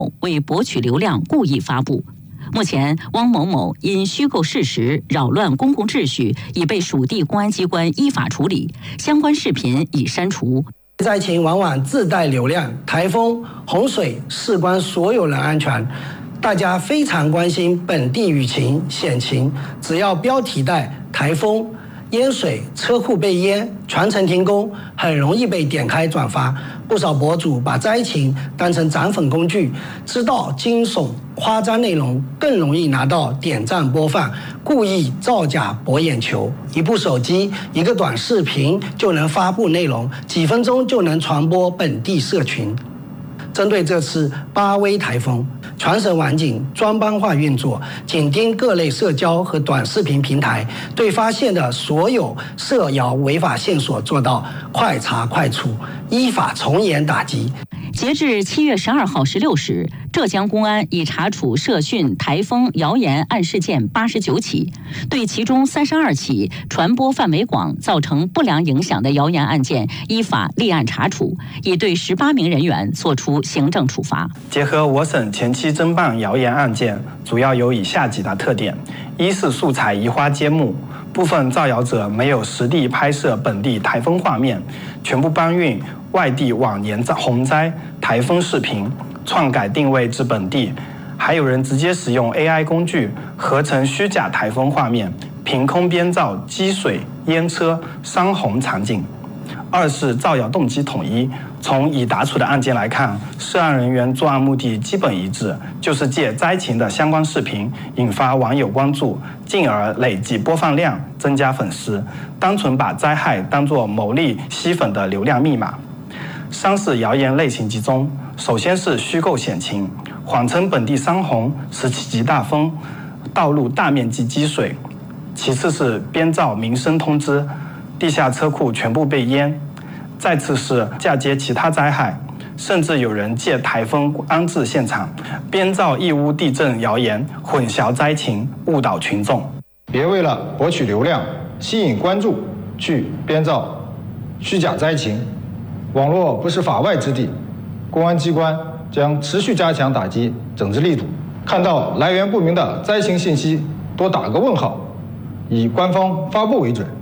为博取流量故意发布。目前，汪某某因虚构事实、扰乱公共秩序，已被属地公安机关依法处理，相关视频已删除。 灾情往往自带流量，台风、洪水事关所有人安全，大家非常关心本地雨情险情，只要标题带台风、淹水、车库被淹、全程停工，很容易被点开转发。不少博主把灾情当成涨粉工具，知道惊悚夸张内容更容易拿到点赞播放，故意造假博眼球。一部手机、一个短视频就能发布内容，几分钟就能传播本地社群。针对这次巴威台风，全省网警专班化运作，紧盯各类社交和短视频平台，对发现的所有涉谣违法线索做到快查快处，依法从严打击。 截至7月12号16时，浙江公安已查处涉讯台风谣言案事件89起，对其中32起传播范围广、造成不良影响的谣言案件依法立案查处，已对18名人员作出行政处罚。 结合我省前期侦办谣言案件，主要有以下几大特点：一是素材移花接木，部分造谣者没有实地拍摄本地台风画面，全部搬运外地往年洪灾、台风视频，篡改定位至本地；还有人直接使用 AI 工具合成虚假台风画面，凭空编造积水、淹车、山洪场景。二是造谣动机统一，从已答处的案件来看，涉案人员作案目的基本一致，就是借灾情的相关视频引发网友关注，进而累计播放量，增加粉丝，单纯把灾害当作牟利吸粉的流量密码。三是谣言类型集中，首先是虚构险情，谎称本地山洪、10级大风、道路大面积积水；其次是编造民生通知，地下车库全部被淹；再次是嫁接其他灾害，甚至有人借台风安置现场，编造义乌地震谣言，混淆灾情，误导群众。 别为了博取流量、吸引关注，去编造虚假灾情。网络不是法外之地，公安机关将持续加强打击整治力度。看到来源不明的灾情信息，多打个问号，以官方发布为准。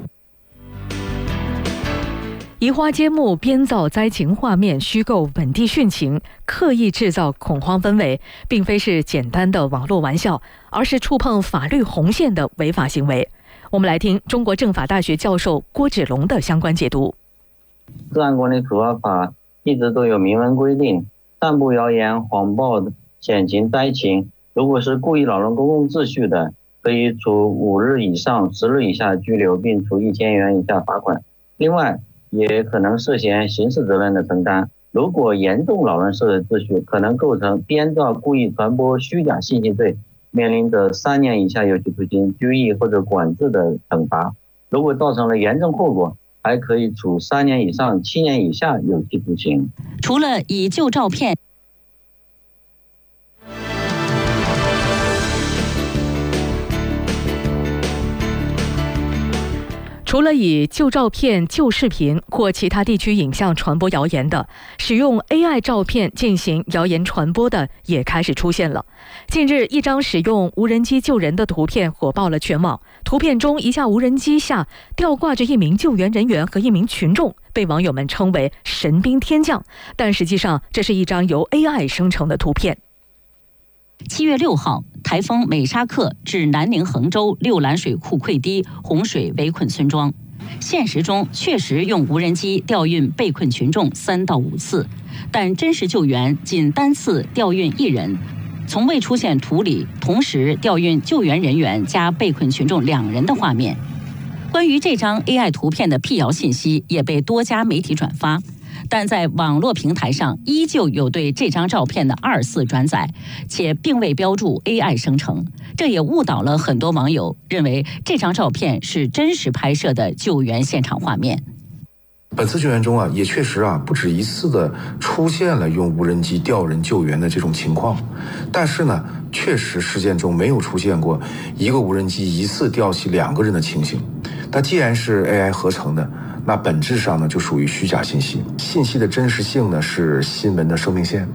移花接木、编造灾情画面、虚构本地汛情、刻意制造恐慌氛围，并非是简单的网络玩笑，而是触碰法律红线的违法行为。我们来听中国政法大学教授郭芷龙的相关解读。 治安管理处罚法一直都有明文规定，散布谣言、谎报险情、灾情，如果是故意扰乱公共秩序的，可以处5日以上10日以下拘留，并处1000元以下罚款。另外，也可能涉嫌刑事责任的承担。如果严重扰乱社会秩序，可能构成编造、故意传播虚假信息罪，面临着3年以下有期徒刑、拘役或者管制的惩罚。如果造成了严重后果，还可以处3年以上7年以下有期徒刑。 除了以旧照片除了以旧照片、旧视频或其他地区影像传播谣言的，使用 AI 照片进行谣言传播的也开始出现了。近日，一张使用无人机救人的图片火爆了全网。图片中，一架无人机下吊挂着一名救援人员和一名群众，被网友们称为神兵天降，但实际上这是一张由 AI 生成的图片。 7月6号，台风美沙克致南宁衡州六兰水库溃堤，洪水围困村庄。现实中确实用无人机调运被困群众3到5次，但真实救援仅单次调运1人，从未出现图里同时调运救援人员加被困群众2人的画面。关于这张 AI 图片的辟谣信息也被多家媒体转发，但在网络平台上依旧有对这张照片的2次转载，且并未标注 AI 生成，这也误导了很多网友，认为这张照片是真实拍摄的救援现场画面。 本次救援中也确实不止一次的出现了用无人机调人救援的这种情况，但是呢，确实事件中没有出现过一个无人机一次吊起2个人的情形。那既然是 AI 合成的，那本质上呢就属于虚假信息，信息的真实性呢是新闻的生命线，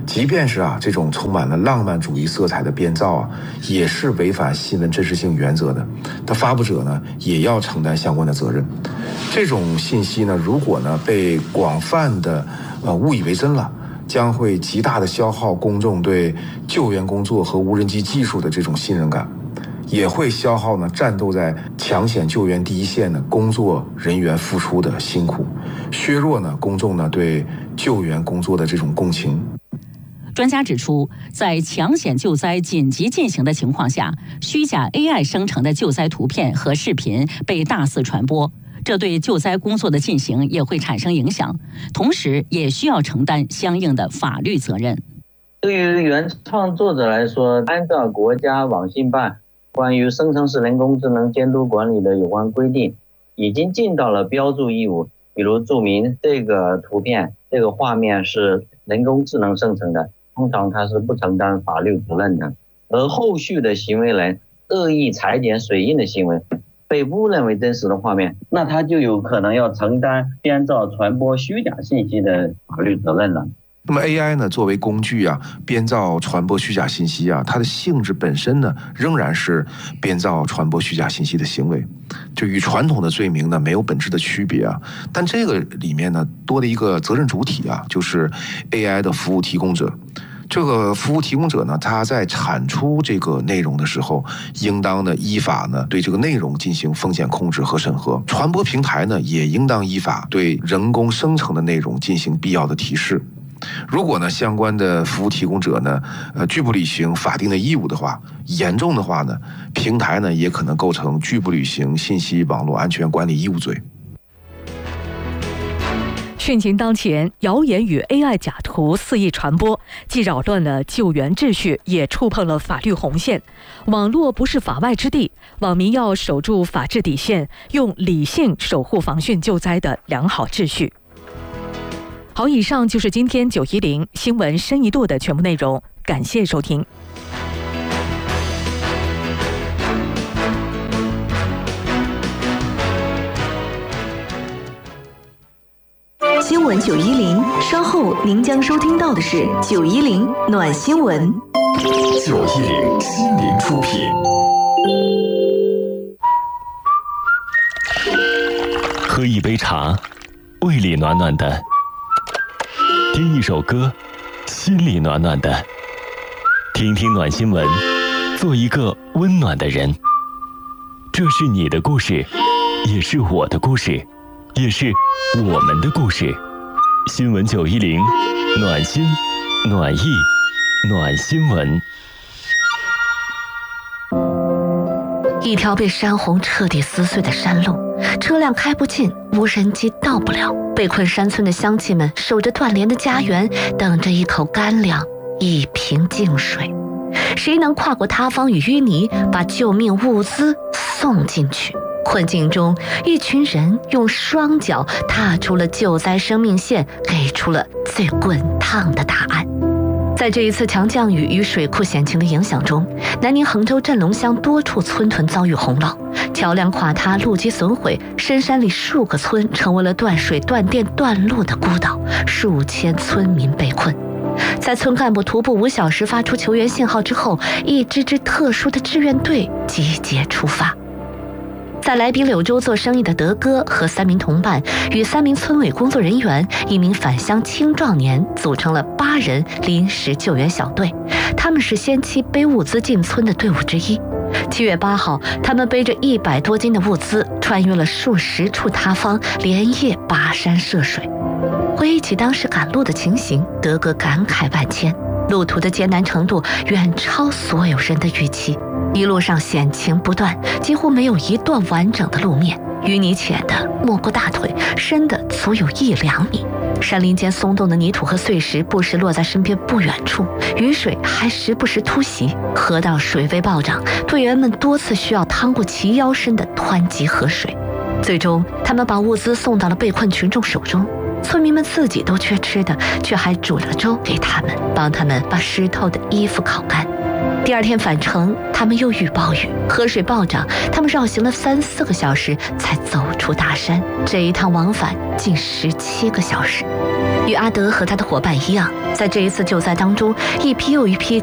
即便是这种充满了浪漫主义色彩的编造也是违反新闻真实性原则的，它发布者呢也要承担相关的责任。这种信息呢，如果呢被广泛的误以为真了，将会极大的消耗公众对救援工作和无人机技术的这种信任感，也会消耗呢战斗在抢险救援第一线的工作人员付出的辛苦，削弱呢公众呢对救援工作的这种共情。 专家指出，在抢险救灾紧急进行的情况下，虚假 AI 生成的救灾图片和视频被大肆传播，这对救灾工作的进行也会产生影响，同时也需要承担相应的法律责任。 对于原创作者来说，按照国家网信办关于生成式人工智能监督管理的有关规定，已经尽到了标注义务，比如注明这个图片、这个画面是人工智能生成的，通常它是不承担法律责任的。而后续的行为人恶意裁剪水印的行为，被误认为真实的画面，那他就有可能要承担编造传播虚假信息的法律责任了。 那么 AI 呢，作为工具编造传播虚假信息它的性质本身呢，仍然是编造传播虚假信息的行为，就与传统的罪名呢没有本质的区别但这个里面呢多了一个责任主体就是 AI 的服务提供者。这个服务提供者呢，他在产出这个内容的时候，应当呢依法呢对这个内容进行风险控制和审核。传播平台呢，也应当依法对人工生成的内容进行必要的提示。如果呢相关的服务提供者呢拒不履行法定的义务的话，严重的话呢，平台呢也可能构成拒不履行信息网络安全管理义务罪。 汛情当前，谣言与 AI 假图肆意传播，既扰乱了救援秩序，也触碰了法律红线。网络不是法外之地，网民要守住法治底线，用理性守护防汛救灾的良好秩序。好，以上就是今天910新闻深一度的全部内容，感谢收听。 新闻910，稍后您将收听到的是910暖新闻。 910心灵出品。喝一杯茶，胃里暖暖的；听一首歌，心里暖暖的。听听暖新闻，做一个温暖的人。这是你的故事，也是我的故事，也是我们的故事。新闻910，暖心、暖意、暖新闻。 一条被山洪彻底撕碎的山路，车辆开不进，无人机到不了。被困山村的乡亲们守着断联的家园，等着一口干粮，一瓶净水。谁能跨过塌方与淤泥，把救命物资送进去？困境中，一群人用双脚踏出了救灾生命线，给出了最滚烫的答案。在这一次强降雨与水库险情的影响中，南宁衡州镇龙乡多处村屯遭遇洪涝，桥梁垮塌，路基损毁，深山里数个村成为了断水、断电、断路的孤岛，数千村民被困。在村干部徒步5小时发出求援信号之后，一支支特殊的志愿队集结出发。在来宾柳州做生意的德哥和3名同伴与3名村委工作人员、1名返乡青壮年组成了8人临时救援小队，他们是先期背物资进村的队伍之一。7月8号，他们背着100多斤的物资，穿越了数十处塌方，连夜跋山涉水。回忆起当时赶路的情形，德哥感慨万千，路途的艰难程度远超所有人的预期。一路上险情不断，几乎没有一段完整的路面，淤泥浅的没过大腿，深的足有1-2米。山林间松动的泥土和碎石不时落在身边不远处，雨水还时不时突袭，河道水位暴涨，队员们多次需要趟过齐腰深的湍急河水。最终，他们把物资送到了被困群众手中。村民们自己都缺吃的，却还煮了粥给他们，帮他们把湿透的衣服烤干。 第二天返程，他们又遇暴雨，河水暴涨，他们绕行了3-4个小时才走出大山。这一趟往返近17个小时。与阿德和他的伙伴一样，在这一次救灾当中，一批又一批